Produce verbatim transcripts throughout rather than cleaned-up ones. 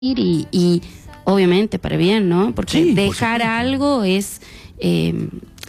y, y obviamente para bien, ¿no? Porque Sí, dejar por algo es eh,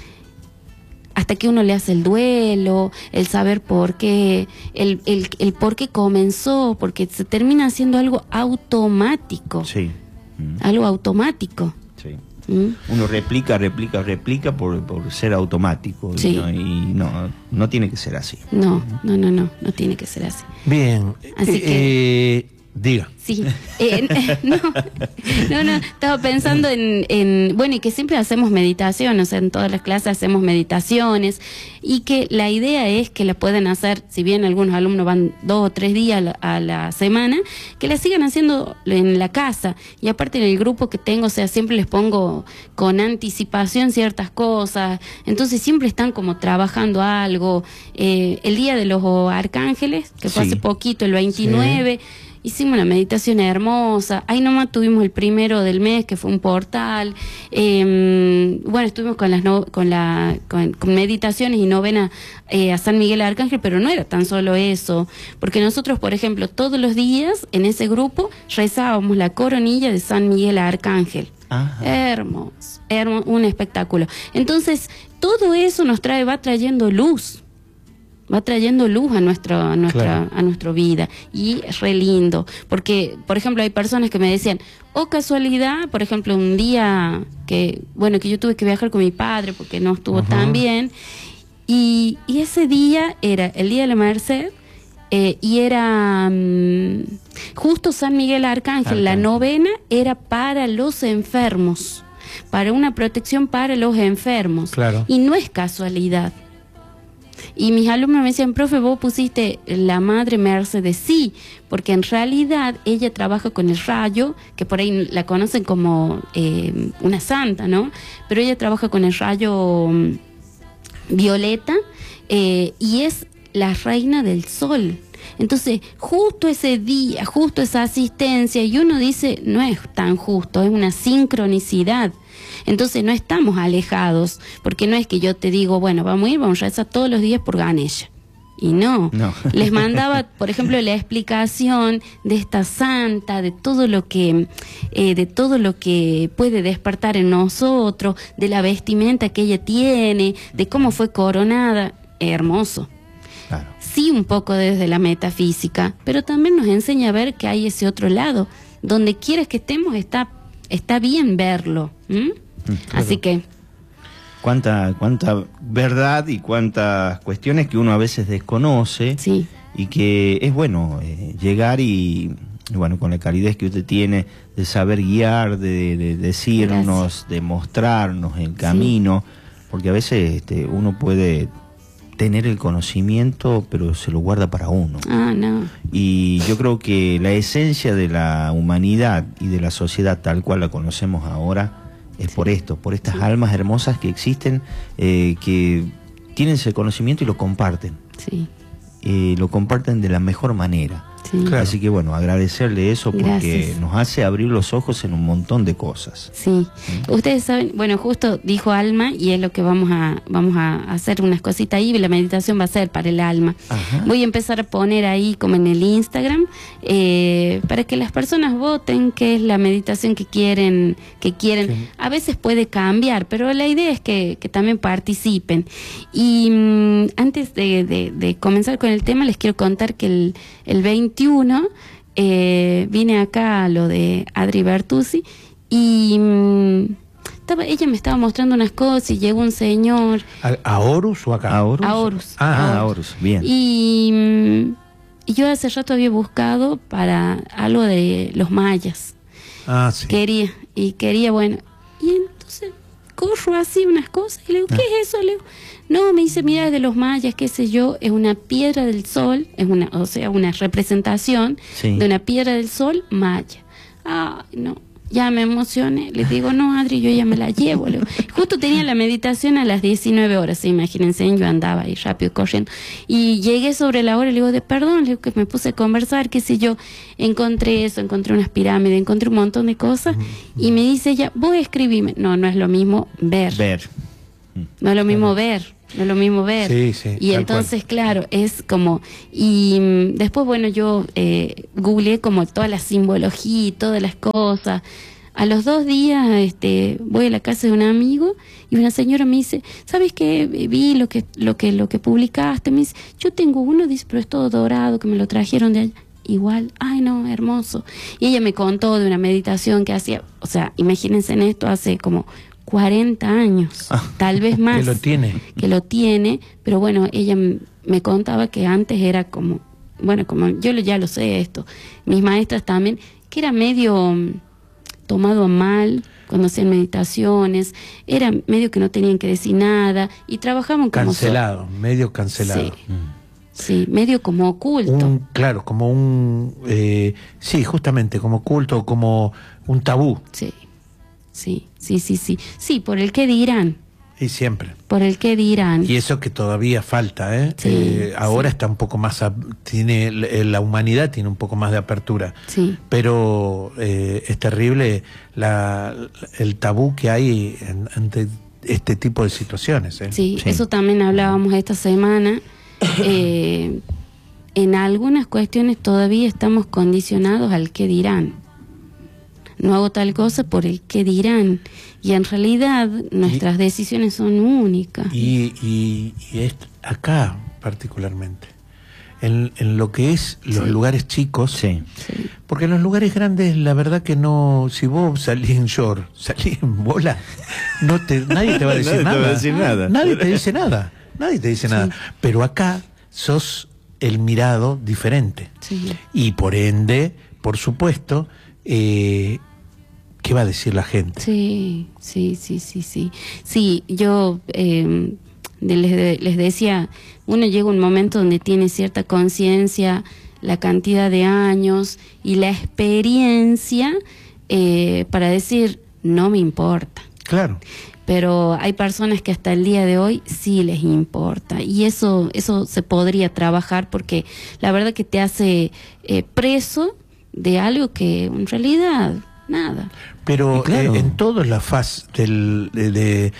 hasta que uno le hace el duelo, el saber por qué, el, el, el por qué comenzó, porque se termina haciendo algo automático. Sí. Mm. Algo automático. Sí. ¿Mm? Uno replica, replica, replica por, por ser automático. Sí. Y, no, y no, no tiene que ser así. No, no, no, no, no tiene que ser así. Bien. Así eh, que... eh, diga. Sí, eh, no, no, no, estaba pensando en, en, bueno, y que siempre hacemos meditación, o sea, en todas las clases hacemos meditaciones, y que la idea es que la puedan hacer, si bien algunos alumnos van dos o tres días a la, a la semana, que la sigan haciendo en la casa, y aparte en el grupo que tengo, o sea, siempre les pongo con anticipación ciertas cosas, entonces siempre están como trabajando algo. Eh, el Día de los Arcángeles, que fue Sí. hace poquito, el veintinueve, sí. Hicimos una meditación hermosa. Ahí nomás tuvimos el primero del mes, que fue un portal. Eh, bueno, estuvimos con las no, con la con, con meditaciones y novena eh, a San Miguel Arcángel, pero no era tan solo eso. Porque nosotros, por ejemplo, todos los días en ese grupo rezábamos la coronilla de San Miguel Arcángel. Ajá. Hermoso, hermoso, un espectáculo. Entonces, todo eso nos trae, va trayendo luz. Va trayendo luz a nuestro, a nuestra, Claro. a nuestra vida, y es re lindo, porque por ejemplo hay personas que me decían, o oh, casualidad, por ejemplo un día que, bueno, que yo tuve que viajar con mi padre porque no estuvo Ajá. tan bien, y, y ese día era el Día de la Merced, eh, y era um, justo San Miguel Arcángel, Arcángel. La novena era para los enfermos, para una protección para los enfermos, Claro. y no es casualidad. Y mis alumnos me decían, profe, vos pusiste la Madre Mercedes, sí, porque en realidad ella trabaja con el rayo, que por ahí la conocen como eh, una santa, ¿no? Pero ella trabaja con el rayo um, violeta, eh, y es la reina del sol. Entonces, justo ese día, justo esa asistencia, y uno dice, no es tan justo, es una sincronicidad. Entonces no estamos alejados, porque no es que yo te digo, bueno, vamos a ir, vamos a rezar todos los días por Ganesha. Y no, No. les mandaba, por ejemplo, la explicación de esta santa, de todo lo que, eh, de todo lo que puede despertar en nosotros, de la vestimenta que ella tiene, de cómo fue coronada. Hermoso. Claro. Sí, un poco desde la metafísica, pero también nos enseña a ver que hay ese otro lado. Donde quieras que estemos, está, está bien verlo. ¿Mm? Claro. Así que... Cuánta, cuánta verdad y cuántas cuestiones que uno a veces desconoce. Sí. Y que es bueno eh, llegar y, y bueno, con la calidez que usted tiene de saber guiar, de, de decirnos, Gracias. de mostrarnos el camino, sí. Porque a veces este, uno puede tener el conocimiento, pero se lo guarda para uno. Ah, no. Y yo creo que la esencia de la humanidad y de la sociedad tal cual la conocemos ahora es sí. por esto, por estas sí. almas hermosas que existen, eh, que tienen ese conocimiento y lo comparten. Sí. Eh, lo comparten de la mejor manera. Sí. Claro. Así que bueno, agradecerle eso porque Gracias. Nos hace abrir los ojos en un montón de cosas. Sí. ¿Mm? Ustedes saben, bueno, justo dijo alma, y es lo que vamos a vamos a hacer unas cositas ahí, y la meditación va a ser para el alma. Ajá. Voy a empezar a poner ahí como en el Instagram, eh, para que las personas voten qué es la meditación que quieren, que quieren. Sí. A veces puede cambiar, pero la idea es que, que también participen. Y mmm, antes de, de, de comenzar con el tema, les quiero contar que el, el veintiuno eh, vine acá a lo de Adri Bertuzzi, y mmm, estaba, ella me estaba mostrando unas cosas, y llegó un señor. ¿A, a Horus o acá? ¿A Horus? A Horus. Ah, a Horus, bien. Y, mmm, y yo hace rato había buscado para algo de los mayas. Ah, sí. Quería, y quería, bueno, y entonces corro así unas cosas, y le digo, ¿qué Ah. es eso? Le digo, no, me dice, mira, de los mayas, qué sé yo, es una piedra del sol, es una, o sea, una representación Sí. de una piedra del sol maya. Ah, no, ya me emocioné, le digo, no, Adri, yo ya me la llevo. Le digo. Justo tenía la meditación a las diecinueve horas, imagínense, yo andaba ahí rápido corriendo, y llegué sobre la hora, y le digo, de perdón, le digo que me puse a conversar, qué sé yo, encontré eso, encontré unas pirámides, encontré un montón de cosas, y me dice ella, voy a escribirme. No, no es lo mismo ver. Ver. No es lo mismo ver, no es lo mismo ver. Sí, sí, y tal entonces, cual. claro, es como... Y mm, después, bueno, yo eh, googleé como toda la simbología y todas las cosas. A los dos días este, voy a la casa de un amigo y una señora me dice, ¿sabes qué? Vi lo que, lo que, lo que publicaste. Me dice, yo tengo uno, dice, pero es todo dorado, que me lo trajeron de allá. Igual, ay no, hermoso. Y ella me contó de una meditación que hacía, o sea, imagínense en esto, hace como cuarenta años, Ah. tal vez más. Que lo tiene. Que lo tiene, pero bueno, ella m- me contaba que antes era como, bueno, como yo lo- ya lo sé esto, mis maestras también, que era medio mm, tomado a mal cuando hacían meditaciones, era medio que no tenían que decir nada y trabajaban como... so- Cancelado, medio cancelado. Sí. Sí, medio como oculto. Un, claro, como un... eh, sí, justamente, como culto, como un tabú. Sí, sí, sí, sí, sí. Sí, por el que dirán, Y siempre. por el que dirán. Y eso que todavía falta, ¿eh? Sí, Eh, ahora sí. está un poco más... a- tiene la humanidad tiene un poco más de apertura. Sí, Pero eh, es terrible la, el tabú que hay en- ante este tipo de situaciones, ¿eh? sí, Sí. eso también hablábamos esta semana. Eh, en algunas cuestiones todavía estamos condicionados al que dirán. No hago tal cosa por el que dirán. Y en realidad nuestras decisiones son únicas. Y, y, y es acá particularmente, en, en lo que es los Sí. lugares chicos, Sí. Sí, porque en los lugares grandes la verdad que no, si vos salís en short, salís en bola, no te, nadie te va a decir Nadie te nada. va a decir nada. Nadie te dice nada, nadie te dice Sí. nada. Pero acá sos el mirado diferente. sí. Y por ende, por supuesto, eh, ¿qué va a decir la gente? Sí, sí, sí, sí, sí. Sí, yo eh, de- les, de- les decía, uno llega a un momento donde tiene cierta conciencia, la cantidad de años y la experiencia eh, para decir, no me importa. Claro. Pero hay personas que hasta el día de hoy sí les importa y eso eso se podría trabajar porque la verdad que te hace eh, preso de algo que en realidad nada. Pero Y claro. eh, en toda la faz del, de, de,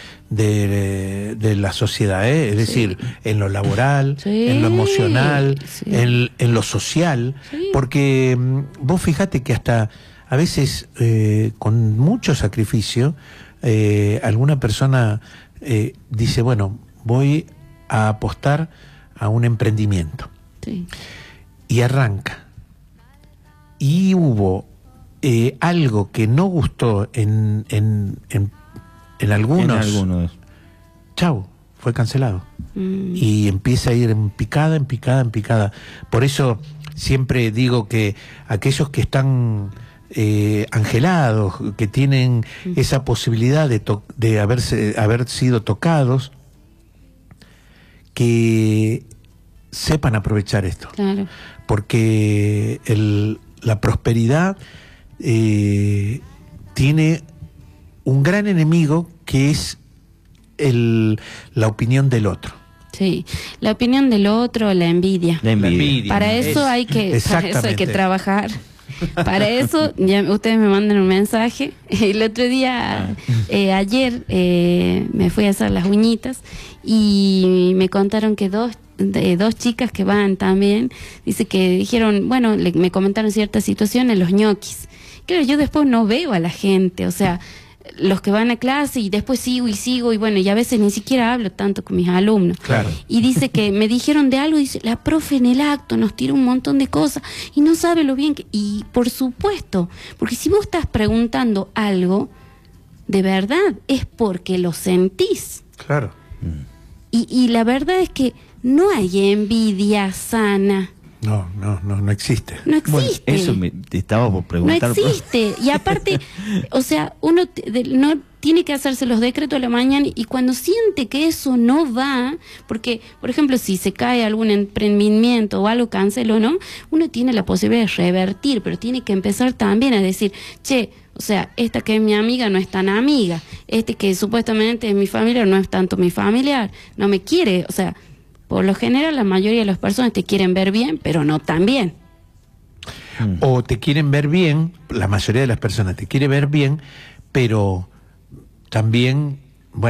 de- de la sociedad, ¿eh? Es decir, en lo laboral, Sí, en lo emocional, sí. en, en lo social, Sí. porque mm, vos fíjate que hasta a veces eh, con mucho sacrificio, eh, alguna persona eh, dice, bueno, voy a apostar a un emprendimiento. Sí. Y arranca. Y hubo eh, algo que no gustó en, en, en, en algunos. En algunos. Chau, fue cancelado. Mm. Y empieza a ir en picada, en picada, en picada. Por eso siempre digo que aquellos que están eh, angelados, que tienen esa posibilidad de, to- de haberse, haber sido tocados, que sepan aprovechar esto. Claro. Porque el, la prosperidad eh, tiene un gran enemigo que es el, la opinión del otro. Sí, la opinión del otro, la envidia. La envidia. Para eso Es- hay que, para eso hay que exactamente. trabajar. Para eso, ya ustedes me mandan un mensaje. El otro día, eh, ayer, eh, me fui a hacer las uñitas y me contaron que dos, de, dos chicas que van también, dice que dijeron, bueno, le- me comentaron ciertas situaciones, los ñoquis. Claro, yo después no veo a la gente, o sea, los que van a clase y después sigo y sigo y bueno, y a veces ni siquiera hablo tanto con mis alumnos. Claro. Y dice que me dijeron de algo, dice, la profe en el acto nos tira un montón de cosas y no sabe lo bien que... Y por supuesto, porque si vos estás preguntando algo, de verdad, es porque lo sentís. Claro. Y, y la verdad es que no hay envidia sana, No, no, no, no existe. no existe. Eso me te estaba por No preguntar. existe. Y aparte, o sea, uno t- de- no tiene que hacerse los decretos a la mañana y cuando siente que eso no va, porque, por ejemplo, si se cae algún emprendimiento o algo cancelo, ¿no? Uno tiene la posibilidad de revertir, pero tiene que empezar también a decir, che, o sea, esta que es mi amiga no es tan amiga, este que supuestamente es mi familiar no es tanto mi familiar, no me quiere, o sea, por lo general la mayoría de las personas te quieren ver bien, pero no tan bien. O te quieren ver bien, la mayoría de las personas te quiere ver bien, pero también, bueno,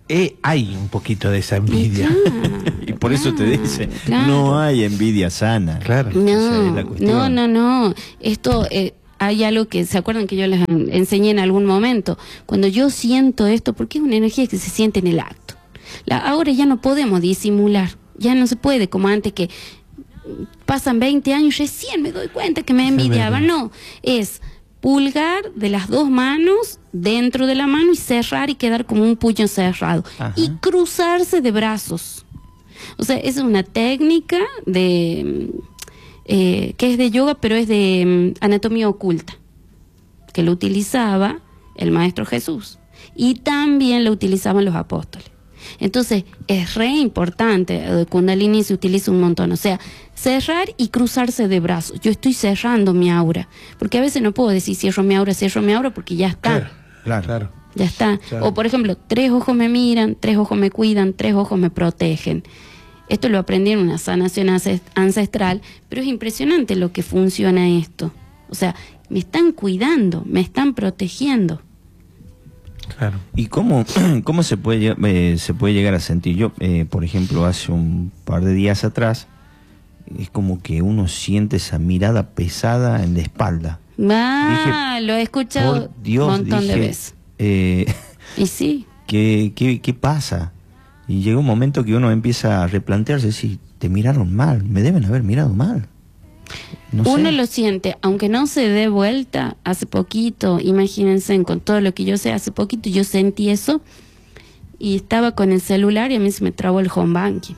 eh, hay un poquito de esa envidia. Claro, Y por eso te claro, dice, claro. no hay envidia sana. Claro. Esa es la No, cuestión. no, no, no. Esto, eh, hay algo que, ¿se acuerdan que yo les en- enseñé en algún momento? Cuando yo siento esto, porque es una energía que se siente en el acto. La, ahora ya no podemos disimular, ya no se puede, como antes que pasan veinte años, recién me doy cuenta que me envidiaban. No, es pulgar de las dos manos dentro de la mano y cerrar y quedar como un puño cerrado. Ajá. Y cruzarse de brazos. O sea, esa es una técnica de eh, que es de yoga, pero es de mm, anatomía oculta, que lo utilizaba el Maestro Jesús y también lo utilizaban los apóstoles. Entonces, es re importante, el Kundalini se utiliza un montón, o sea, cerrar y cruzarse de brazos. Yo estoy cerrando mi aura, porque a veces no puedo decir cierro mi aura, cierro mi aura, porque ya está. Claro, Claro. claro. Ya está. Claro. O por ejemplo, tres ojos me miran, tres ojos me cuidan, tres ojos me protegen. Esto lo aprendí en una sanación ancest- ancestral, pero es impresionante lo que funciona esto. O sea, me están cuidando, me están protegiendo. Claro. ¿Y cómo, cómo se, puede, lle- eh, se puede llegar a sentir? Yo, eh, por ejemplo, hace un par de días atrás, es como que uno siente esa mirada pesada en la espalda. Ah, Dije, lo he escuchado Por Dios, un montón dije, de veces. eh, Y sí, ¿qué, qué, qué pasa? Y llega un momento que uno empieza a replantearse, si te miraron mal, me deben haber mirado mal. No uno sé. lo siente, aunque no se dé vuelta. Hace poquito, imagínense, con todo lo que yo sé, hace poquito yo sentí eso y estaba con el celular y a mí se me trabó el home banking.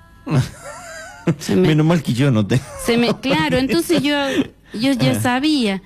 Se me, Menos mal que yo no te... se me, claro, entonces yo, yo ya sabía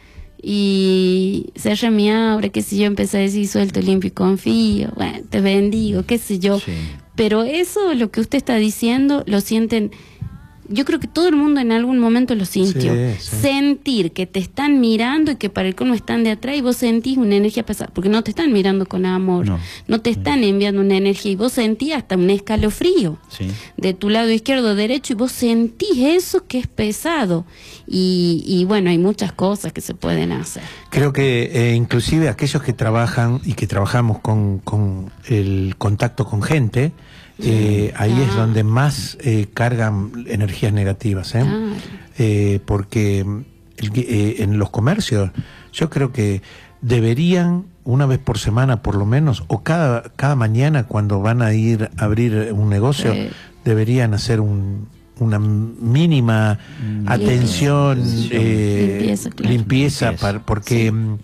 y cerré mi aura, qué sé yo, empecé a decir suelto, limpio y confío, bueno, te bendigo, qué sé yo. Sí. Pero eso, lo que usted está diciendo, lo sienten. Yo creo que todo el mundo en algún momento lo sintió. Sí, sí. Sentir que te están mirando y que para el colmo están de atrás y vos sentís una energía pesada, porque no te están mirando con amor, No. no, te están enviando una energía y vos sentís hasta un escalofrío Sí. de tu lado izquierdo o derecho y vos sentís eso que es pesado. Y, y bueno, hay muchas cosas que se pueden hacer. Creo que eh, inclusive aquellos que trabajan y que trabajamos con, con el contacto con gente, eh, ahí Ah. es donde más eh, cargan energías negativas, ¿eh? Claro. Eh, porque el que- eh, en los comercios yo creo que deberían una vez por semana por lo menos, o cada, cada mañana cuando van a ir a abrir un negocio, Sí. deberían hacer un, una mínima Mm. atención, Limpieza. eh, Limpieza, claro. limpieza, Limpieza. para- porque Sí. mm,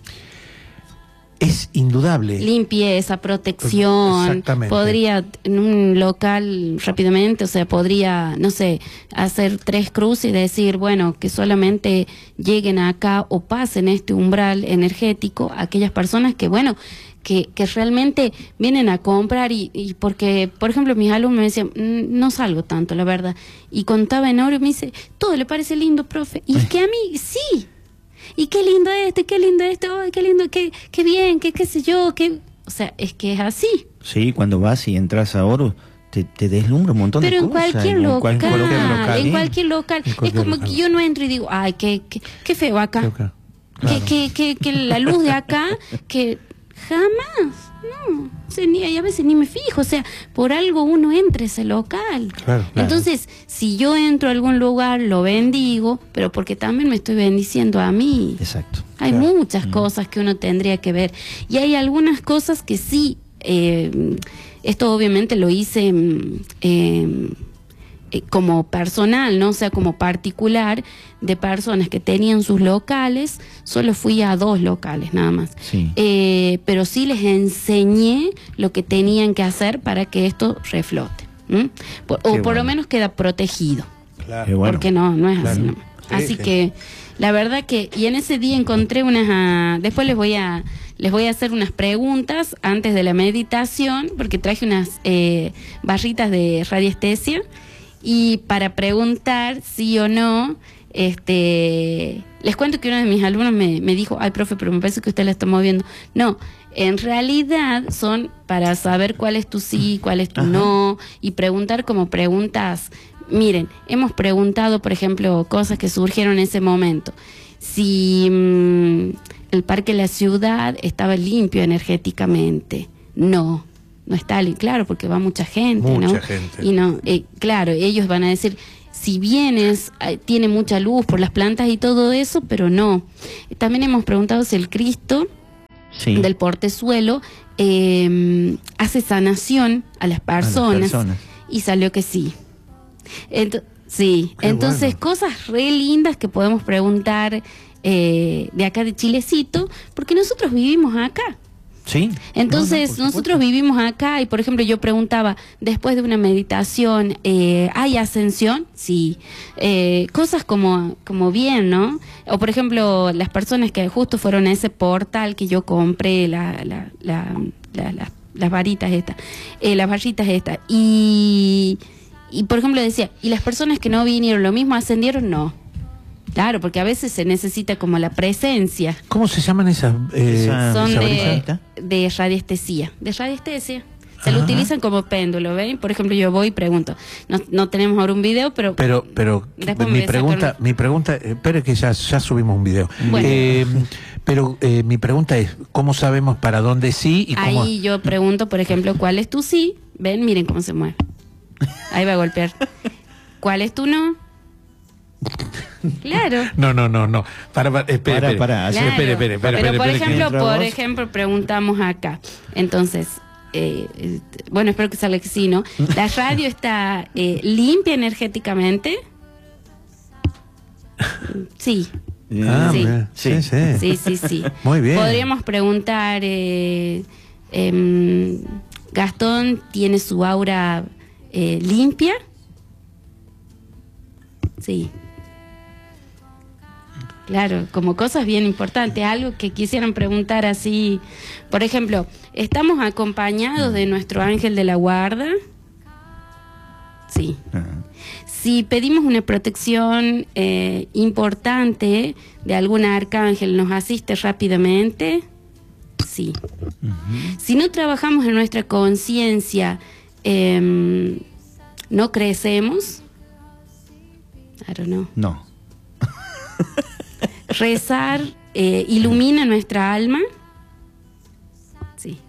es indudable. Limpieza, protección, Exactamente. podría en un local rápidamente, o sea, podría, no sé, hacer tres cruces y decir, bueno, que solamente lleguen acá o pasen este umbral energético aquellas personas que, bueno, que, que realmente vienen a comprar y, y porque, por ejemplo, mis alumnos me decían, "Mm, no salgo tanto, la verdad", y contaba en oro y me dice, todo le parece lindo, profe, y es que a mí, sí. Y qué lindo esto, y qué lindo esto, ay, qué lindo, qué, qué bien, qué qué sé yo, qué... O sea, es que es así. Sí, cuando vas y entras a Oro, te, te deslumbra un montón Pero de en cosas. cualquier local, cualquier local, en sí. cualquier local. En cualquier es como local. que yo no entro y digo, ay, qué, qué, qué feo acá. Creo que- Que, claro. que, que, que la luz de acá, que jamás, no, o sea, ni, y a veces ni me fijo, o sea, por algo uno entra a ese local. Claro, claro. Entonces, si yo entro a algún lugar, lo bendigo, pero porque también me estoy bendiciendo a mí. Exacto. Hay Claro. muchas cosas que uno tendría que ver. Y hay algunas cosas que sí, eh, esto obviamente lo hice mm, eh, eh, como personal, ¿no? O sea, como particular, de personas que tenían sus locales. Solo fui a dos locales nada más. Sí. Eh, pero sí les enseñé lo que tenían que hacer para que esto reflote. ¿m? Por- o Qué por lo bueno. menos queda protegido. Claro. Qué bueno. Porque no, no es así. Claro. No. Sí, Así sí. que la verdad que, y en ese día encontré unas, ah, después les voy a, les voy a hacer unas preguntas antes de la meditación, porque traje unas eh, barritas de radiestesia, y para preguntar sí o no, este, les cuento que uno de mis alumnos me, me dijo, ay, profe, pero me parece que usted la está moviendo. No, en realidad son para saber cuál es tu sí, cuál es tu Ajá. no, y preguntar como preguntas. Miren, hemos preguntado, por ejemplo, cosas que surgieron en ese momento. Si mm, el parque de la ciudad estaba limpio energéticamente. No, no está, claro, porque va mucha gente, Mucha ¿no? gente. Y no, eh, claro, ellos van a decir, si bien es, eh, tiene mucha luz por las plantas y todo eso, pero no. También hemos preguntado si el Cristo Sí. del portezuelo eh, hace sanación a las personas, A las personas. y salió que sí. Ento- sí, Qué entonces bueno. cosas re lindas que podemos preguntar eh, de acá de Chilecito, porque nosotros vivimos acá. Sí. Entonces, No, no, por nosotros supuesto. vivimos acá y, por ejemplo, yo preguntaba, después de una meditación, eh, ¿hay ascensión? Sí. Eh, cosas como, como bien, ¿no? O, por ejemplo, las personas que justo fueron a ese portal que yo compré, la, la, la, la- la- las varitas estas, eh, las barritas estas, y, y, por ejemplo, decía, ¿y las personas que no vinieron lo mismo ascendieron? No. Claro, porque a veces se necesita como la presencia. ¿Cómo se llaman esas? eh, Esa- Son esa de, varita? de radiestesia. De radiestesia. Se lo Ajá. utilizan como péndulo, ¿ven? Por ejemplo, yo voy y pregunto. No, no tenemos ahora un video, pero... Pero, pero Después me mi voy a pregunta, sacar mi pregunta, eh, espere que ya, ya subimos un video. Bueno. Eh, pero eh, mi pregunta es, ¿cómo sabemos para dónde sí y cómo? ahí yo pregunto, por ejemplo, ¿cuál es tu sí? Ven, miren cómo se mueve. Ahí va a golpear. ¿Cuál es tu no? Claro. No, no, no, no. Para, para, espere, Para, espere. para, así- Claro. Espere, espere, espere, Pero espere, por espere, que ejemplo, entra por vos. ejemplo, preguntamos acá. Entonces, eh, eh, bueno, espero que salga que sí, ¿no? La radio está eh, limpia energéticamente. Sí. Ah, Sí. mira, sí, sí. Sí, sí, sí. Muy bien. Podríamos preguntar, eh, em, Gastón tiene su aura eh, limpia. Sí. Claro, como cosas bien importantes, algo que quisieran preguntar así. Por ejemplo, ¿estamos acompañados de nuestro ángel de la guarda? Sí. Ajá. Si pedimos una protección eh, importante de algún arcángel, ¿nos asiste rápidamente? Sí. Si no trabajamos en nuestra conciencia, eh, ¿no crecemos? I don't know. No. Rezar eh, ilumina nuestra alma. Sí.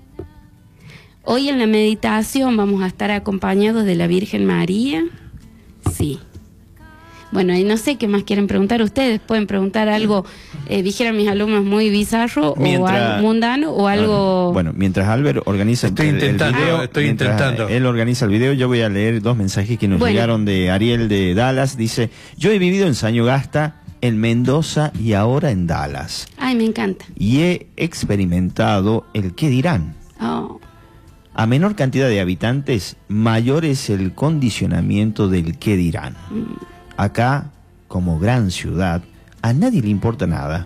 Hoy en la meditación vamos a estar acompañados de la Virgen María. Sí. Bueno, y no sé qué más quieren preguntar ustedes. Pueden preguntar algo, eh, dijeron mis alumnos, muy bizarro Mientras- o algo mundano o algo... Bueno, mientras Albert organiza Estoy el, el intentando, video, estoy mientras intentando. él organiza el video, yo voy a leer dos mensajes que nos Bueno. llegaron de Ariel de Dallas. Dice, yo he vivido en Sañogasta, en Mendoza y ahora en Dallas. Ay, me encanta. Y he experimentado el qué dirán. Oh, A menor cantidad de habitantes, mayor es el condicionamiento del qué dirán. Acá, como gran ciudad, a nadie le importa nada.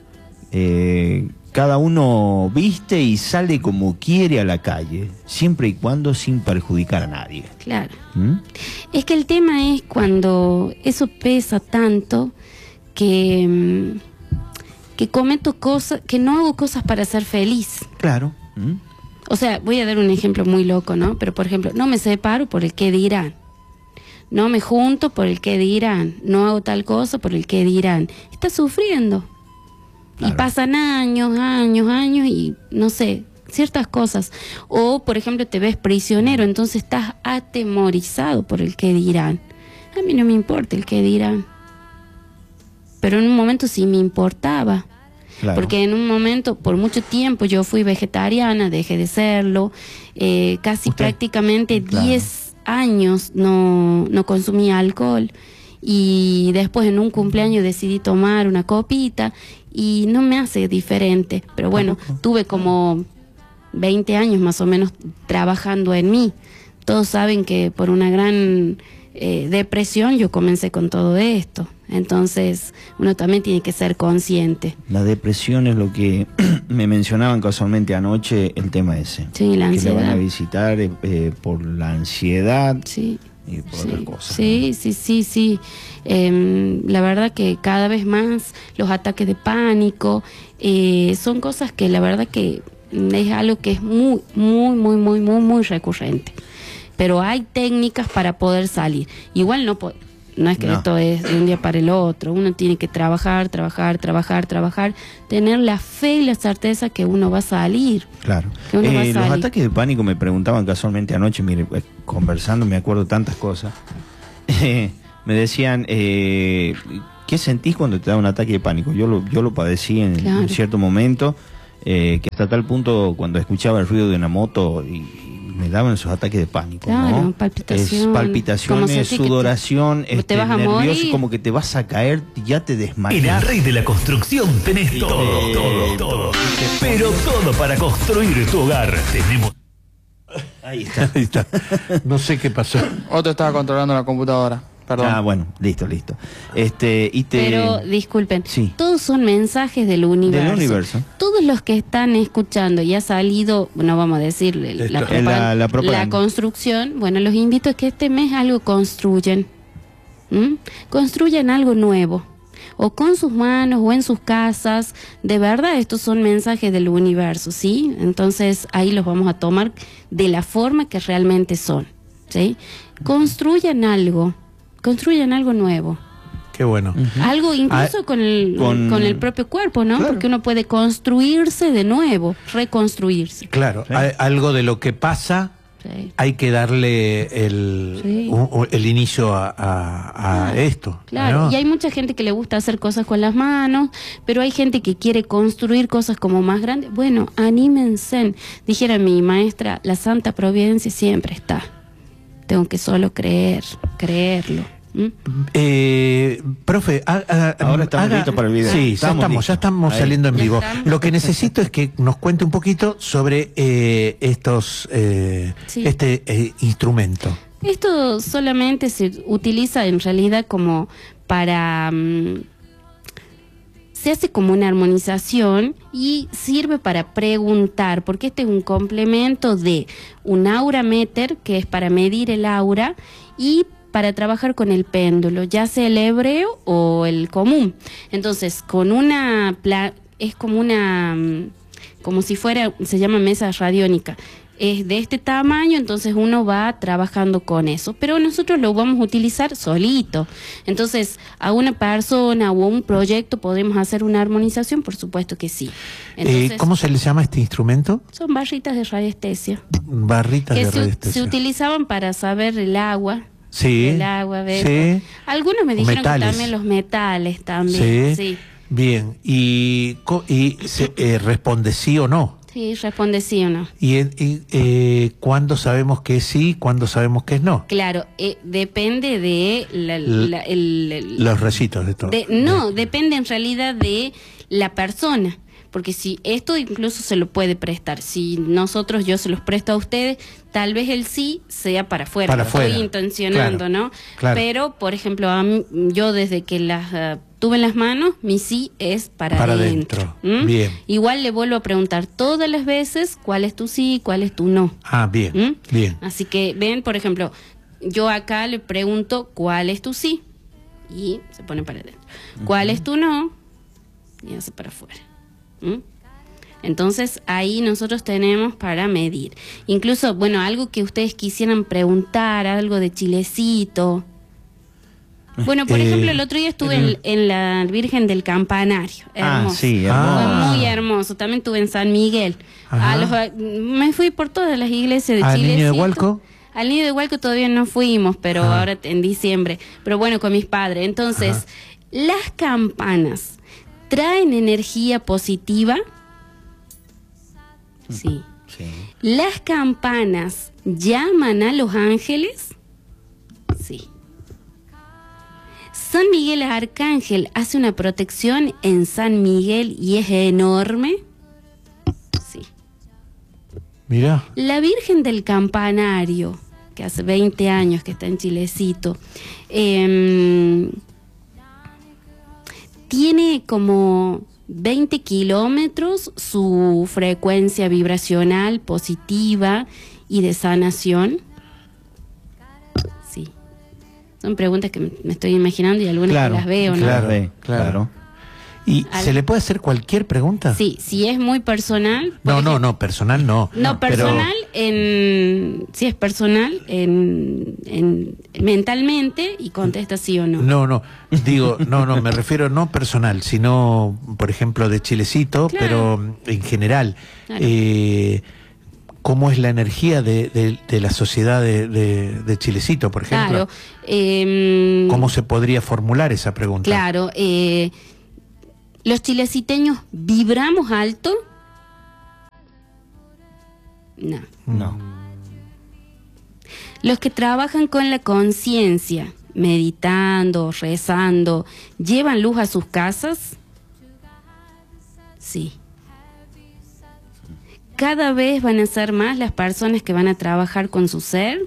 Eh, cada uno viste y sale como quiere a la calle, siempre y cuando sin perjudicar a nadie. claro. ¿Mm? Es que el tema es cuando eso pesa tanto que, mm, que cometo cosas, que no hago cosas para ser feliz. Claro. ¿Mm? O sea, voy a dar un ejemplo muy loco, ¿no? Pero, por ejemplo, no me separo por el qué dirán. No me junto por el qué dirán. No hago tal cosa por el qué dirán. Estás sufriendo. Y Claro. pasan años, años, años y no sé, ciertas cosas. O, por ejemplo, te ves prisionero, entonces estás atemorizado por el qué dirán. A mí no me importa el qué dirán. Pero en un momento sí me importaba. Claro. Porque en un momento, por mucho tiempo, yo fui vegetariana, dejé de serlo, eh, casi Usted- prácticamente Claro. diez años no, no consumía alcohol y después en un cumpleaños decidí tomar una copita y no me hace diferente, pero bueno, Tampoco. tuve como veinte años más o menos trabajando en mí. Todos saben que por una gran eh, depresión yo comencé con todo esto. Entonces, uno también tiene que ser consciente. La depresión es lo que me mencionaban casualmente anoche, el tema ese. Sí, la Que le van a ansiedad. visitar eh, eh, por la ansiedad Sí. y por Sí, otras cosas. sí, sí, sí, sí. Em, la verdad que cada vez más los ataques de pánico eh, son cosas que la verdad que es algo que es muy, muy, muy, muy, muy, muy recurrente. Pero hay técnicas para poder salir. Igual no po- No es que No. esto es de un día para el otro. Uno tiene que trabajar, trabajar, trabajar, trabajar, tener la fe y la certeza que uno va a salir. Claro. Que uno va a Eh, los salir. ataques de pánico me preguntaban casualmente anoche, mire, eh, conversando, me acuerdo tantas cosas. Eh, me decían, eh, ¿qué sentís cuando te da un ataque de pánico? Yo lo, yo lo padecí en, Claro. en cierto momento, eh, que hasta tal punto cuando escuchaba el ruido de una moto y, y me daban esos ataques de pánico. Claro, ¿no? palpitación. Es Como palpitaciones, sentís que te- sudoración, te este, vas a nervioso, morir. como que te vas a caer, ya te En el desmayas. Rey de la Construcción tenés todo, todo, todo. Pero todo para construir tu hogar. Tenemos... Ahí está. Ahí está. No sé qué pasó. Otro estaba controlando la computadora. Perdón. Ah, bueno, listo, listo. Este, y te... Pero disculpen, Sí. todos son mensajes del universo. Del universo. Todos los que están escuchando y ha salido, no vamos a decirle la, Esto- la, Eh, la- propaganda, la propaganda. la construcción, bueno, los invito a que este mes algo construyan. ¿Mm? Construyan algo nuevo. O con sus manos o en sus casas. De verdad, estos son mensajes del universo, ¿sí? Entonces ahí los vamos a tomar de la forma que realmente son, ¿sí? Construyan algo. Construyan algo nuevo. Qué bueno. Algo incluso Ah, con, el, con- con el propio cuerpo, ¿no? Claro. Porque uno puede construirse de nuevo, reconstruirse. Claro, Sí. a- algo de lo que pasa Sí. hay que darle el, Sí. un- un- el inicio a, a- a esto. Claro, ¿no? y hay mucha gente que le gusta hacer cosas con las manos, pero hay gente que quiere construir cosas como más grandes. Bueno, anímense. Dijera mi maestra, la Santa Providencia siempre está. Tengo que solo creer, creerlo. ¿Mm? Eh, profe, ha- ha- Ahora estamos listos para el video. Sí, ya Estamos estamos, listos. ya estamos Ahí. saliendo en Ya vivo. estamos. Lo que necesito es que nos cuente un poquito sobre eh, estos eh, Sí. este eh, instrumento. Esto solamente se utiliza en realidad como para... mm, se hace como una armonización y sirve para preguntar, porque este es un complemento de un aura meter, que es para medir el aura, y para trabajar con el péndulo, ya sea el hebreo o el común. Entonces, con una... pla- es como una... mm, como si fuera, se llama mesa radiónica. Es de este tamaño, entonces uno va trabajando con eso. Pero nosotros lo vamos a utilizar solito. Entonces, a una persona o a un proyecto podemos hacer una armonización, por supuesto que sí. Entonces, Eh, ¿Cómo se le llama este instrumento? son barritas de radiestesia. Barritas Que de se, radiestesia. se utilizaban para saber el agua. Sí. El agua, ¿ves? Sí. Algunos me O dijeron metales. que también los metales también. Sí. Sí. Bien. ¿Y, co- y se, eh, responde sí o no? Sí, responde sí o no. ¿Y, en- y, eh, cuándo sabemos que es sí, cuándo sabemos que es no? Claro, eh, depende de la, la- el- el- Los recitos de todo. de- no, depende en realidad de la persona. Porque si esto incluso se lo puede prestar, si nosotros, yo se los presto a ustedes, tal vez el sí sea para afuera, Para lo afuera, estoy intencionando, claro, ¿no? claro. Pero, por ejemplo, a mí, yo desde que las ah, tuve en las manos, mi sí es para, Para adentro. adentro, ¿Mm? bien. Igual le vuelvo a preguntar todas las veces cuál es tu sí y cuál es tu no. Ah, bien, ¿Mm? bien. Así que ven, por ejemplo, yo acá le pregunto cuál es tu sí y se pone para adentro. ¿Cuál es tu no? Y hace para afuera. ¿Mm? Entonces ahí nosotros tenemos para medir. Incluso, bueno, algo que ustedes quisieran preguntar, algo de chilecito. Bueno, por Eh, ejemplo, el otro día estuve en, en la Virgen del Campanario. Ah, Hermoso. sí, Ah. hermoso. Fue muy hermoso. También estuve en San Miguel. Ajá. A los- me fui por todas las iglesias de ¿Al Chile. Niño de Hualco? Al Niño de Hualco todavía no fuimos, pero Ajá. ahora en diciembre. Pero bueno, con mis padres. Entonces, Ajá. las campanas traen energía positiva. Sí. Sí. Las campanas llaman a los ángeles. Sí. San Miguel Arcángel hace una protección en San Miguel y es enorme. Sí. Mirá. La Virgen del Campanario, que hace veinte años que está en Chilecito, eh, tiene como veinte kilómetros su frecuencia vibracional positiva y de sanación. Sí. Son preguntas que me me estoy imaginando y algunas Claro, que las veo, ¿no? claro. Claro, claro. claro. ¿Y Al- se le puede hacer cualquier pregunta? Sí, si es muy personal. por No, no, ejemplo- no, personal no. No, Pero- personal, en, si es personal, en, en mentalmente, y contesta sí o no. No, no, digo, no, no, me refiero no personal, sino, por ejemplo, de Chilecito, Claro. pero en general. Claro. Eh, ¿Cómo es la energía de, de- de la sociedad de, de- de Chilecito, por ejemplo? Claro. em, ¿Cómo se podría formular esa pregunta? Claro. eh, ¿Los chileciteños vibramos alto? No. No. Los que trabajan con la conciencia, meditando, rezando, ¿llevan luz a sus casas? Sí. ¿Cada vez van a ser más las personas que van a trabajar con su ser?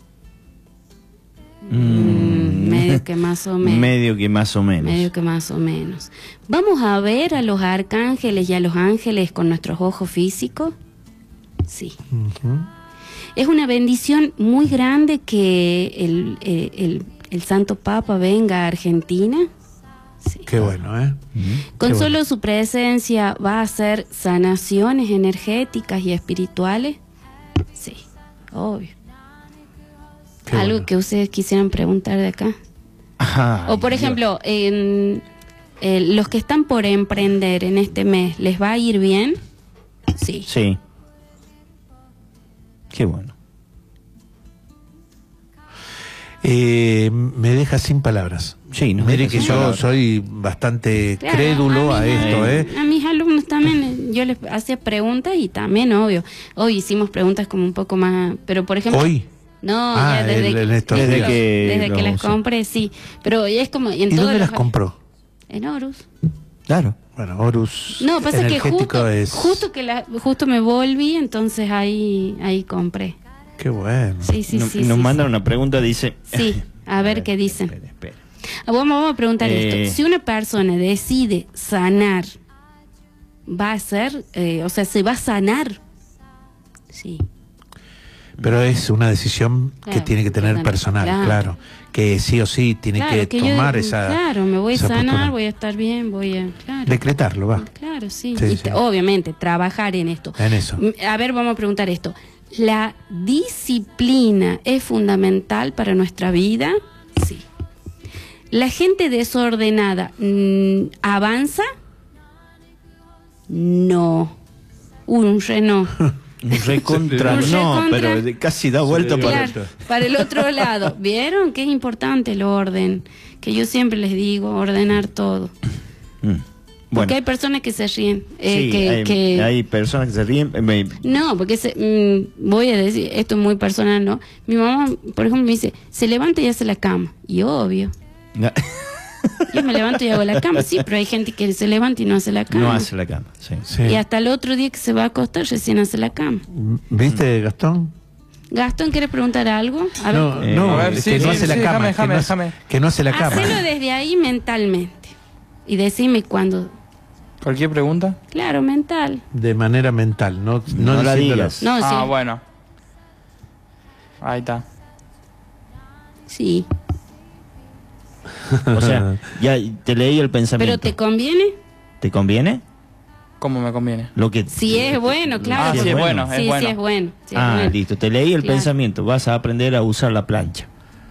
Mm, medio que más o menos. Medio que más o menos. Medio que más o menos. ¿Vamos a ver a los arcángeles y a los ángeles con nuestros ojos físicos? Sí. Ujú. Es una bendición muy grande que el, eh, el, el Santo Papa venga a Argentina. Sí. Qué bueno, ¿eh? Con Qué solo bueno. su presencia va a hacer sanaciones energéticas y espirituales. Sí, obvio. Qué Algo bueno. que ustedes quisieran preguntar de acá. Ay, O por Dios. ejemplo, en, eh, los que están por emprender en este mes, ¿les va a ir bien? Sí. Sí. Qué bueno. Eh, me deja sin palabras. Sí, nos Mire deja que sin yo palabras. soy bastante Claro, crédulo a, mí- esto, ¿eh? A mis alumnos también, eh, yo les hacía preguntas y también, obvio. Hoy hicimos preguntas como un poco más, pero por ejemplo... ¿Hoy? No, Ah, ya desde, el- que- en estos Desde días. que desde lo que las uso. compré, sí. Pero es como... En ¿Y todos dónde los- las compró? En Horus. Claro. Bueno, Horus No, pasa que energético justo, es... justo que la, justo me volví, entonces ahí ahí compré. Qué bueno. Sí, sí, nos sí. nos sí, mandan sí. una pregunta, dice... Sí, a ver qué dicen. Espera, espera. Ah, Vamos, vamos a preguntar Eh. esto. Si una persona decide sanar, ¿va a ser, eh, o sea, se va a sanar? Sí. Pero es una decisión que Claro, tiene que tener claro, personal, claro. claro. Que sí o sí tiene Claro, que yo tomar digo, esa... Claro, me voy a esa sanar, postura. voy a estar bien, voy a... Claro, Decretarlo, va. claro, sí. Sí, y sí. t- obviamente, trabajar en esto. En eso. Mm, A ver, vamos a preguntar esto. ¿La disciplina es fundamental para nuestra vida? Sí. ¿La gente desordenada mm, avanza? No. Un reno. Un recontra, Un no, recontra. pero de- casi da vuelta para... Claro, para el otro lado. ¿Vieron que es importante el orden? Que yo siempre les digo, ordenar todo. Mm. Porque Bueno, hay personas que se ríen. eh, sí, que, hay, que- hay personas que se ríen. eh, me- No, porque se- mm, voy a decir, esto es muy personal, ¿no? Mi mamá, por ejemplo, me dice, se levanta y hace la cama. Y obvio. Yo me levanto y hago la cama, sí, pero hay gente que se levanta y no hace la cama. no hace la cama, sí. Sí. Y hasta el otro día que se va a acostar recién hace la cama. ¿Viste, Gastón? Gastón, ¿quieres preguntar algo? A ver. No, Eh, no, a ver, que sí, no sí, hace la sí, cama. déjame, que, no, déjame, hace- que no hace la cama. Hacelo desde ahí mentalmente. Y decime cuándo. ¿Cualquier pregunta? Claro, mental. De manera mental, no, no, No la diciéndolo. digas. No, Ah, sí. bueno. Ahí está. Sí. O sea, ya te leí el ¿Pero pensamiento. te conviene? ¿Te conviene? ¿Cómo me conviene? Lo que... Si es bueno, claro. Ah, sí, es bueno, es Sí, bueno. sí, es bueno. sí, es ah, bueno. listo. Te leí el Claro. pensamiento. Vas a aprender a usar la plancha.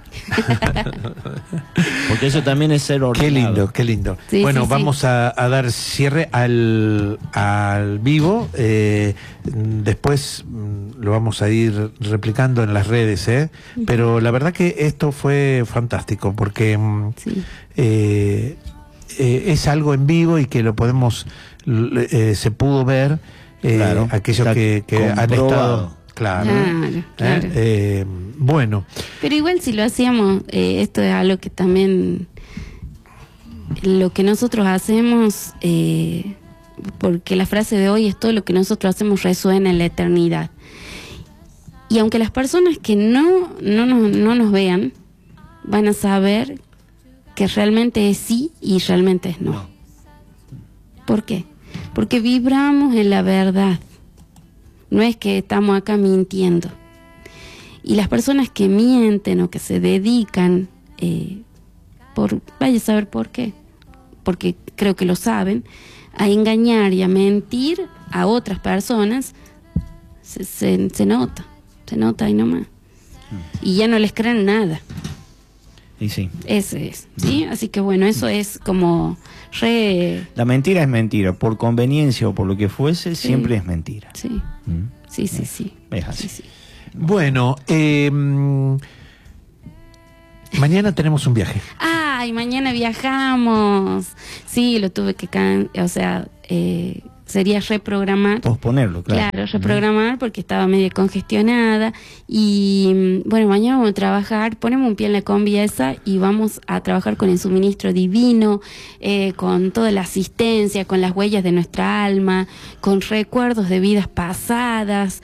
Porque eso también es ser ordenado. Qué lindo, qué lindo. Sí, bueno, sí, sí. vamos a, a dar cierre al, al vivo. eh, después mm, lo vamos a ir replicando en las redes, ¿eh? Pero la verdad que esto fue fantástico porque mm, Sí. eh, eh, es algo en vivo y que lo podemos, l- eh, se pudo ver, eh, Claro, aquellos está que, que han comprobado. estado. Claro. Claro, ¿eh? claro. Eh, bueno. Pero igual si lo hacíamos, eh, esto es algo que también, lo que nosotros hacemos, eh, porque la frase de hoy es todo lo que nosotros hacemos resuena en la eternidad. Y aunque las personas que no, no, nos, no nos vean, van a saber que realmente es sí y realmente es no. ¿Por qué? Porque vibramos en la verdad. No es que estamos acá mintiendo. Y las personas que mienten o que se dedican, eh, por vaya a saber por qué, porque creo que lo saben, a engañar y a mentir a otras personas, se, se, se nota, se nota ahí nomás. Y ya no les creen nada. Y sí. Ese es, ¿sí? Así que bueno, eso es como re... La mentira es mentira, por conveniencia o por lo que fuese, Sí. siempre es mentira. Sí, ¿Mm? sí, sí, sí. Es así. Sí, sí. Bueno, eh, mañana tenemos un viaje. Ay, mañana viajamos. Sí, lo tuve que, can o sea, eh, sería reprogramar. Posponerlo, claro. Claro, reprogramar porque estaba medio congestionada. Y bueno, mañana vamos a trabajar, ponemos un pie en la combi esa y vamos a trabajar con el suministro divino, eh, con toda la asistencia, con las huellas de nuestra alma, con recuerdos de vidas pasadas.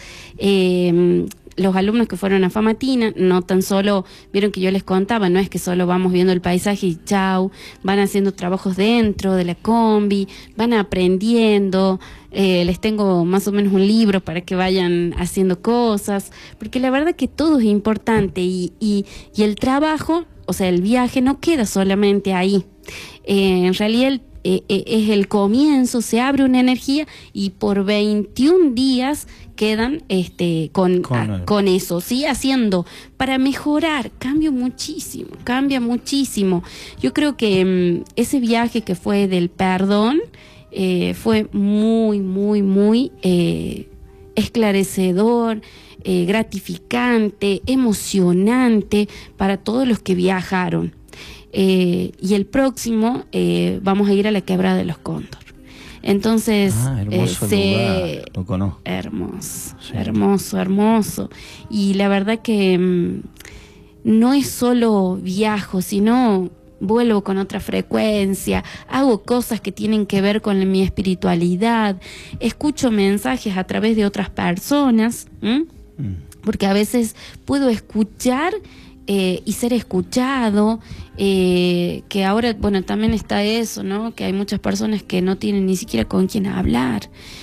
Eh, los alumnos que fueron a Famatina, no tan solo, vieron que yo les contaba, no es que solo vamos viendo el paisaje y chau, van haciendo trabajos dentro de la combi, van aprendiendo, eh, les tengo más o menos un libro para que vayan haciendo cosas, porque la verdad que todo es importante y, y, y el trabajo, o sea, el viaje no queda solamente ahí. Eh, en realidad el Eh, eh, es el comienzo, se abre una energía y por veintiún días quedan este con, Con a- el- con eso, ¿sí? Haciendo para mejorar, cambia muchísimo, cambia muchísimo. Yo creo que mm, ese viaje que fue del perdón eh, fue muy, muy, muy eh, esclarecedor, eh, gratificante, emocionante para todos los que viajaron. Eh, y el próximo eh, vamos a ir a la Quebrada de los Cóndor. Entonces, Ah, hermoso eh, se- lugar, lo conozco. hermoso, Sí. hermoso, hermoso. Y la verdad que mm, no es solo viajo, sino vuelvo con otra frecuencia, hago cosas que tienen que ver con mi espiritualidad, escucho mensajes a través de otras personas, ¿m? Mm. Porque a veces puedo escuchar eh, y ser escuchado, eh, que ahora, bueno, también está eso, ¿no? Que hay muchas personas que no tienen ni siquiera con quién hablar.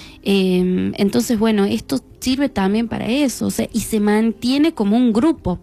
Eh, entonces, bueno, esto sirve también para eso, o sea, y se mantiene como un grupo.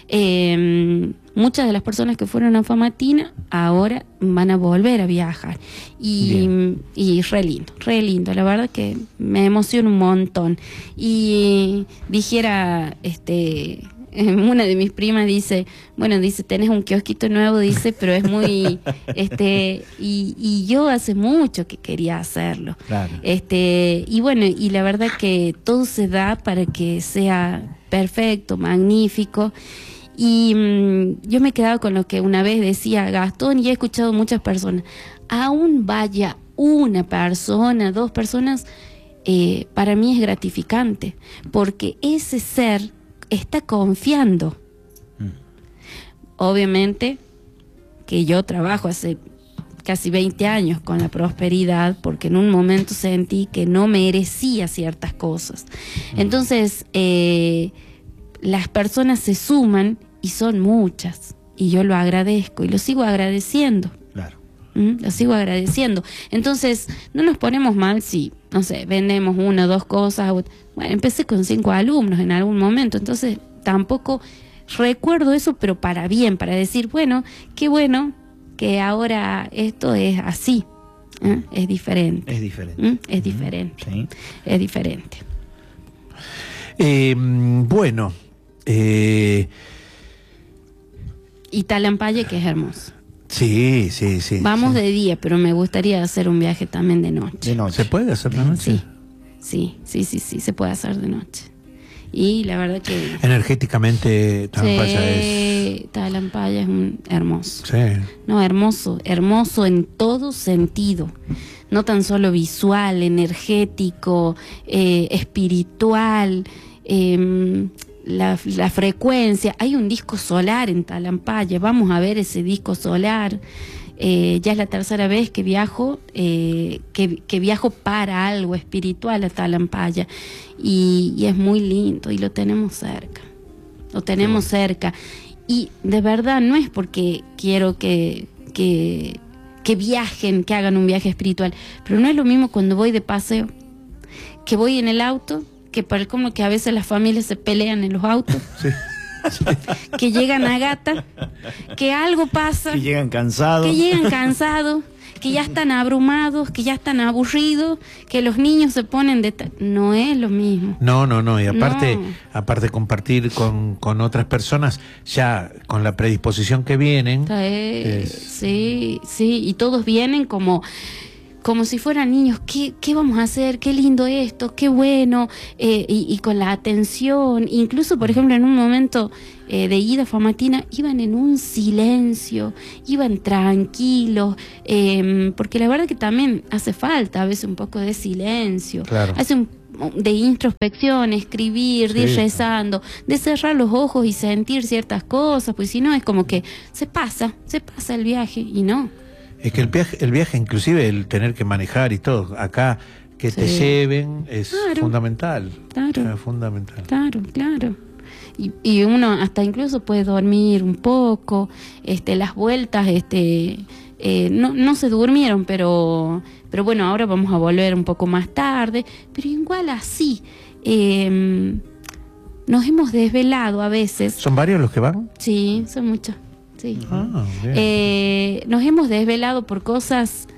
Eh, muchas de las personas que fueron a Famatina ahora van a volver a viajar. Y, y re lindo, re lindo, la verdad que me emociona un montón. Y dijera, este... una de mis primas dice, bueno, dice, tenés un kiosquito nuevo, dice, pero es muy, este, y, y yo hace mucho que quería hacerlo. Claro. Este, y bueno, y la verdad que todo se da para que sea perfecto, magnífico. Y mmm, yo me quedaba con lo que una vez decía Gastón, y he escuchado muchas personas, aún vaya una persona, dos personas, eh, para mí es gratificante, porque ese ser está confiando. Mm. Obviamente que yo trabajo hace casi veinte años con la prosperidad porque en un momento sentí que no merecía ciertas cosas. Mm. Entonces, eh, las personas se suman y son muchas y yo lo agradezco y lo sigo agradeciendo. Claro. ¿Mm? Lo sigo agradeciendo. Entonces, no nos ponemos mal si, no sé, vendemos una o dos cosas. Bueno, empecé con cinco alumnos en algún momento, entonces tampoco recuerdo eso, pero para bien, para decir, bueno, qué bueno que ahora esto es así, ¿eh? Es diferente. Es diferente. ¿Mm? Es diferente. Sí. Es diferente. Eh, bueno, eh, Y Talampaye, que es hermoso. sí, sí, sí. Vamos sí. de día, pero me gustaría hacer un viaje también de noche. De noche. ¿Se puede hacer la noche? Sí, sí, sí, sí, sí, se puede hacer de noche. Y la verdad que... Energéticamente, Talampaya es... Sí, Talampaya es un hermoso. Sí. No, hermoso, hermoso en todo sentido. No tan solo visual, energético, eh, espiritual, eh, la, la frecuencia. Hay un disco solar en Talampaya, vamos a ver ese disco solar. Eh, ya es la tercera vez que viajo, eh, que, que viajo para algo espiritual a Talampaya. Y, y es muy lindo y lo tenemos cerca. Lo tenemos cerca. Y de verdad no es porque quiero que, que, que viajen, que hagan un viaje espiritual, pero no es lo mismo cuando voy de paseo, que voy en el auto, que para el como que a veces las familias se pelean en los autos, Sí. que llegan a gata, que algo pasa, Que llegan cansados. que llegan cansados, que ya están abrumados, que ya están aburridos, que los niños se ponen de... No es lo mismo. No, no, no, y aparte, No. aparte compartir con, con otras personas, ya con la predisposición que vienen. Eh, es- Sí, sí, y todos vienen como... como si fueran niños, ¿qué, qué vamos a hacer? Qué lindo esto, qué bueno, eh, y, y con la atención, incluso por ejemplo en un momento eh, de ida formatina, iban en un silencio, iban tranquilos, eh, porque la verdad que también hace falta a veces un poco de silencio, Claro. hace un de introspección, escribir, de ir Sí. rezando, de cerrar los ojos y sentir ciertas cosas, pues si no es como que se pasa, se pasa el viaje y no. Es que el viaje, el viaje, inclusive el tener que manejar y todo, acá que te Sí. lleven es Claro. fundamental. Claro. Es fundamental. Claro, claro. Y, y uno hasta incluso puede dormir un poco, este, las vueltas, este, eh, no, no se durmieron, pero, pero bueno, ahora vamos a volver un poco más tarde, pero igual así, eh, nos hemos desvelado a veces, ¿Son varios los que van? sí, son muchos, sí. Ah, bien. Eh, nos hemos desvelado por cosas,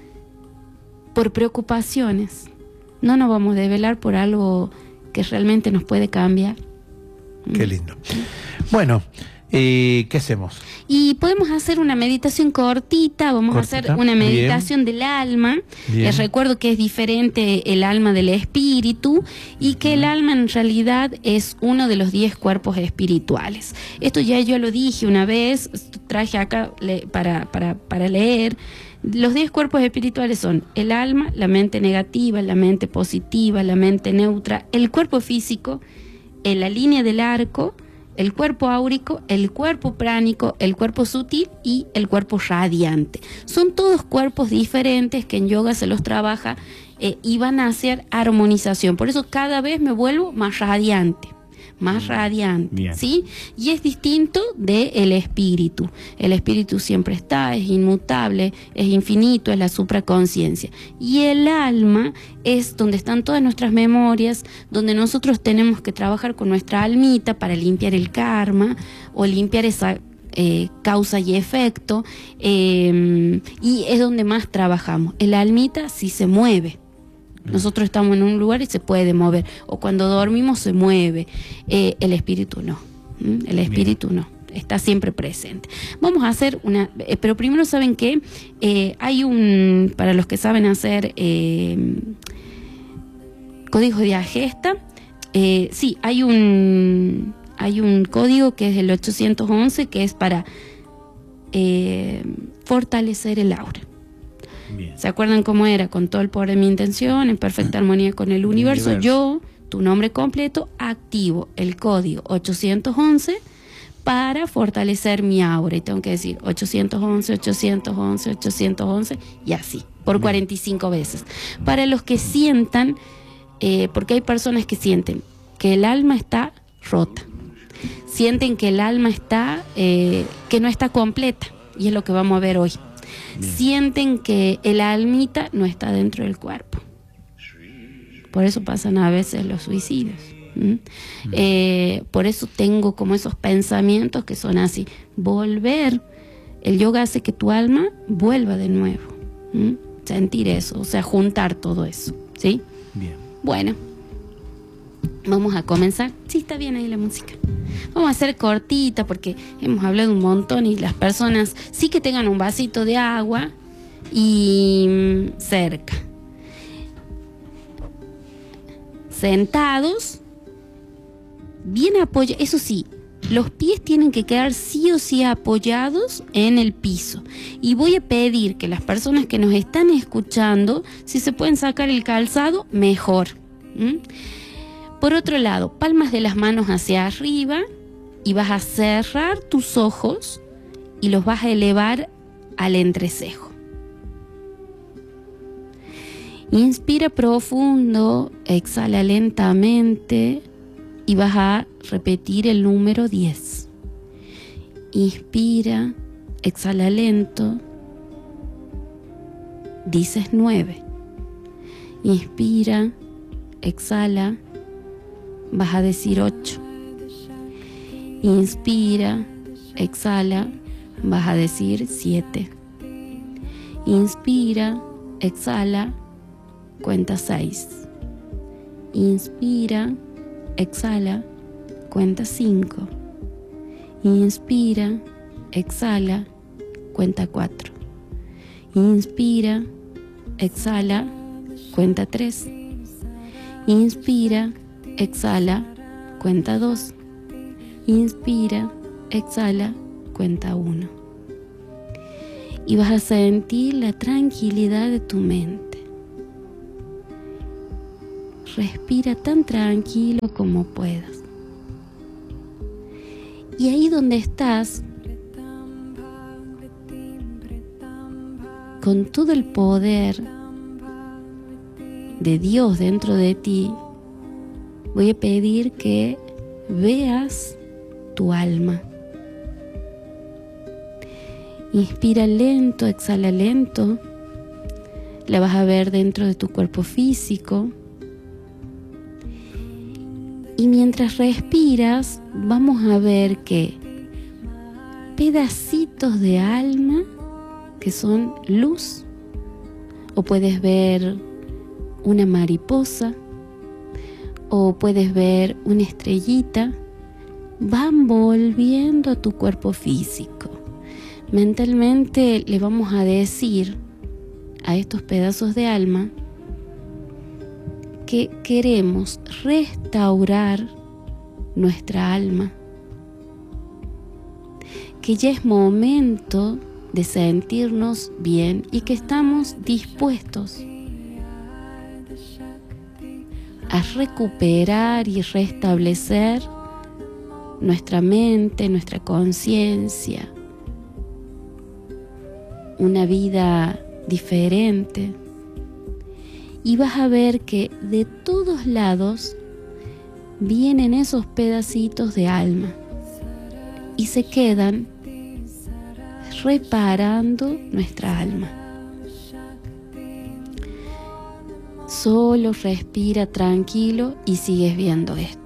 por preocupaciones, no nos vamos a desvelar por algo que realmente nos puede cambiar. Qué lindo. Bueno, eh, ¿qué hacemos? Y podemos hacer una meditación cortita, vamos Cortita, a hacer una bien. meditación del alma. Bien. Les recuerdo que es diferente el alma del espíritu y que el alma en realidad es uno de los diez cuerpos espirituales. Esto ya yo lo dije una vez, traje acá le- para, para, para leer. Los diez cuerpos espirituales son el alma, la mente negativa, la mente positiva, la mente neutra, el cuerpo físico, en la línea del arco, el cuerpo áurico, el cuerpo pránico, el cuerpo sutil y el cuerpo radiante. Son todos cuerpos diferentes que en yoga se los trabaja eh, y van a hacer armonización. Por eso cada vez me vuelvo más radiante. Más radiante, Bien. ¿sí? Y es distinto del espíritu. El espíritu siempre está, es inmutable, es infinito, es la supraconciencia. Y el alma es donde están todas nuestras memorias, donde nosotros tenemos que trabajar con nuestra almita para limpiar el karma o limpiar esa eh, causa y efecto, eh, y es donde más trabajamos. El almita sí se mueve. Nosotros estamos en un lugar y se puede mover, o cuando dormimos se mueve, eh, el espíritu no, ¿m? el espíritu no, está siempre presente. Vamos a hacer una, eh, pero primero saben que eh, hay un, para los que saben hacer eh, códigos de agesta, eh, sí, hay un, hay un código que es el ochocientos once que es para eh, fortalecer el aura. Bien. ¿Se acuerdan cómo era? Con todo el poder de mi intención, en perfecta armonía con el universo, universo. yo, tu nombre completo, activo el código ochocientos once para fortalecer mi aura. Y tengo que decir ochocientos once, ochocientos once, ochocientos once y así, por cuarenta y cinco veces. Para los que sientan, eh, porque hay personas que sienten que el alma está rota, sienten que el alma está, eh, que no está completa, y es lo que vamos a ver hoy. Sienten que el almita no está dentro del cuerpo. Por eso pasan a veces los suicidios. ¿m? Eh, por eso tengo como esos pensamientos que son así. Volver, el yoga hace que tu alma vuelva de nuevo. ¿m? Sentir eso, o sea, juntar todo eso. ¿Sí? Bien. Bueno, vamos a comenzar. Sí, está bien ahí la música. Vamos a hacer cortita porque hemos hablado un montón y las personas sí que tengan un vasito de agua y mm, cerca. Sentados, bien apoyados. Eso sí, los pies tienen que quedar sí o sí apoyados en el piso. Y voy a pedir que las personas que nos están escuchando, si se pueden sacar el calzado, mejor. ¿Mm? Por otro lado, palmas de las manos hacia arriba y vas a cerrar tus ojos y los vas a elevar al entrecejo. Inspira profundo, exhala lentamente y vas a repetir el número diez. Inspira, exhala lento, dices nueve. Inspira, exhala, vas a decir ocho. Inspira, exhala, vas a decir siete. Inspira, exhala, cuenta seis. Inspira, exhala, cuenta cinco. Inspira, exhala, cuenta cuatro. Inspira, exhala, cuenta tres. Inspira, exhala, cuenta dos. Inspira, exhala, cuenta uno. Y vas a sentir la tranquilidad de tu mente. Respira tan tranquilo como puedas. Y ahí donde estás, con todo el poder de Dios dentro de ti, voy a pedir que veas tu alma. Inspira lento, exhala lento. La vas a ver dentro de tu cuerpo físico. Y mientras respiras, vamos a ver que pedacitos de alma que son luz, o puedes ver una mariposa, o puedes ver una estrellita, van volviendo a tu cuerpo físico. Mentalmente le vamos a decir a estos pedazos de alma que queremos restaurar nuestra alma, que ya es momento de sentirnos bien y que estamos dispuestos a recuperar y restablecer nuestra mente, nuestra conciencia, una vida diferente. Y vas a ver que de todos lados vienen esos pedacitos de alma y se quedan reparando nuestra alma. Solo respira tranquilo y sigues viendo esto.